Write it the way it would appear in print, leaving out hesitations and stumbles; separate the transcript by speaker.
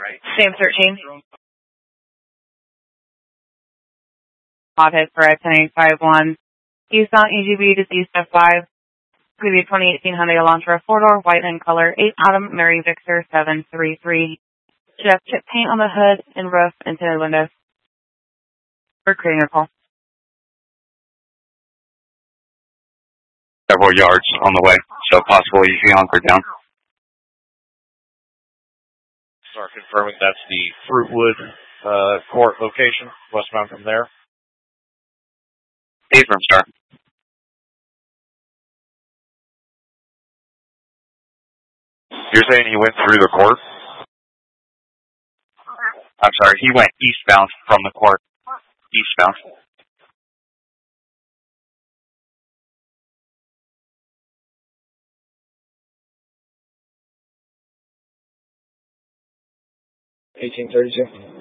Speaker 1: Sam 13. Hothead for 10851. Houston EGB disease F5. Could be a 2018 Hyundai Elantra 4-door, white in color, 8 Adam Mary Victor 733. Should have chip paint on the hood and roof and tinted windows. We're creating a call.
Speaker 2: Several yards on the way, so possibly easy anchor down.
Speaker 3: Start confirming that's the Fruitwood court location, westbound from there.
Speaker 2: Affirm, star.
Speaker 3: You're saying he went through the court?
Speaker 2: I'm sorry, he went eastbound from the court. Eastbound.
Speaker 4: $18.32.